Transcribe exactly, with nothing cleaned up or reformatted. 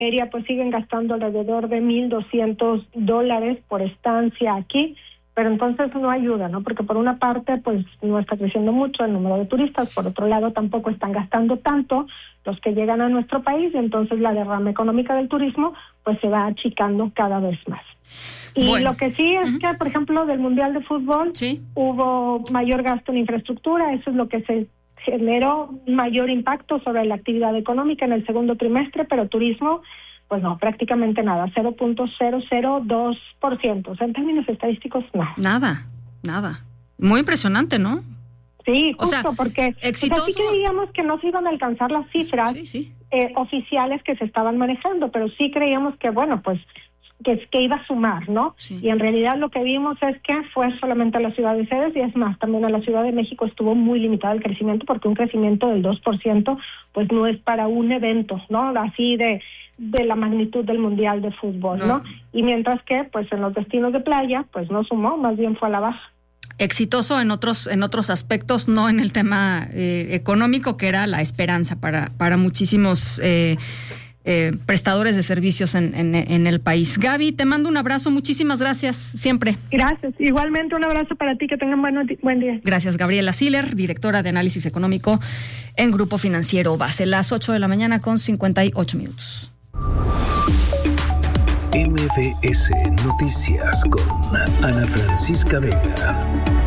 aérea, pues siguen gastando alrededor de mil doscientos dólares por estancia aquí, pero entonces no ayuda, ¿no? Porque por una parte, pues no está creciendo mucho el número de turistas, por otro lado tampoco están gastando tanto los que llegan a nuestro país, y entonces la derrama económica del turismo pues se va achicando cada vez más. Y bueno, lo que sí es uh-huh. que, por ejemplo, del Mundial de Fútbol ¿Sí? hubo mayor gasto en infraestructura, eso es lo que se generó mayor impacto sobre la actividad económica en el segundo trimestre, pero turismo, pues no, prácticamente nada, cero punto cero cero dos por ciento. O sea, en términos estadísticos, no. Nada, nada. Muy impresionante, ¿no? Sí, justo, o sea, porque exitoso. O sea, sí creíamos que no se iban a alcanzar las cifras sí, sí. Eh, oficiales que se estaban manejando, pero sí creíamos que, bueno, pues que, que iba a sumar, ¿no? Sí. Y en realidad lo que vimos es que fue solamente a la ciudad de sedes, y es más, también a la Ciudad de México estuvo muy limitado el crecimiento, porque un crecimiento del dos por ciento pues no es para un evento, ¿no? Así de de la magnitud del Mundial de Fútbol, ¿no? ¿no? Y mientras que, pues en los destinos de playa, pues no sumó, más bien fue a la baja. Exitoso en otros en otros aspectos, no en el tema eh, económico, que era la esperanza para, para muchísimos eh, eh, prestadores de servicios en, en, en el país. Gaby, te mando un abrazo, muchísimas gracias, siempre. Gracias, igualmente un abrazo para ti, que tengan buen, buen día. Gracias, Gabriela Siller, directora de análisis económico en Grupo Financiero Base. Las ocho de la mañana con cincuenta y ocho minutos. M B S Noticias con Ana Francisca Vega.